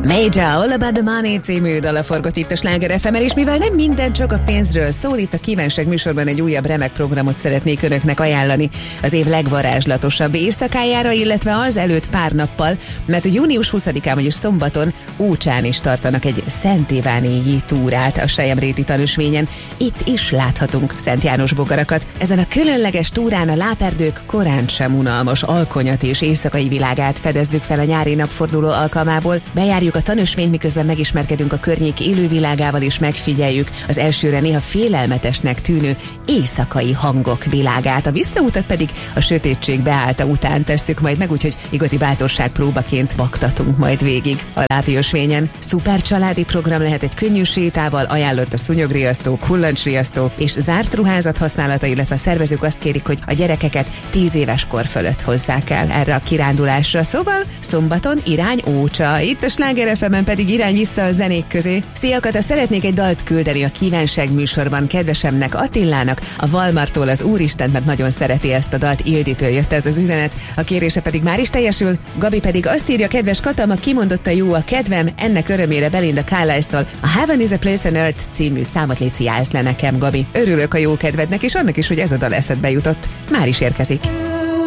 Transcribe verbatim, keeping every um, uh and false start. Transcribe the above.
Major, All About the Money című dala forgott itt a Sláger ef em-en, és mivel nem minden csak a pénzről szól, itt a Kívánság műsorban egy újabb remek programot szeretnék önöknek ajánlani az év legvarázslatosabb éjszakájára, illetve az előtt pár nappal, mert hogy június huszadikán, vagyis szombaton Ócsán is tartanak egy Szent Ivánélyi túrát a Selyemréti tanúsvényen. Itt is láthatunk Szent János bogarakat. Ezen a különleges túrán a láperdők korán sem unalmas alkonyat és éjszakai világát fedezzük fel a nyári napforduló alkalmából. Bejárjuk a tanúsvényt, miközben megismerkedünk a környék élővilágával, és megfigyeljük az elsőre néha félelmetesnek tűnő éjszakai hangok világát. A visszautat pedig a sötétség beállta után tesszük majd meg, úgyhogy igazi bátorság próbaként baktatunk majd végig a lábjósvényen. Szuper családi program lehet egy könnyű sétával, ajánlott a szúnyogriasztó, kullancsriasztó és zárt ruházat használata, illetve a szervezők azt kérik, hogy a gyerekeket tíz éves kor fölött hozzák el erre a kirándulásra. Szóval szombaton irány Ócsa, itt a Sláger ef em-en pedig irány vissza a zenék közé. Szia Kata, szeretnék egy dalt küldeni a Kívánság műsorban kedvesemnek, Attilának, a Valmartól az Úristen, mert nagyon szereti ezt a dalt. Ilditől jött ez az üzenet, a kérése pedig már is teljesül. Gabi pedig azt írja, kedves Kata, ma kimondotta jó a kedvem, ennek örömére Belinda Carlisle-tól a Heaven is a Place on Earth című számot légy játsz le nekem, Gabi. Örülök a jó kedvednek, és annak is, hogy ez a dal eszedbe jutott. Már is érkezik.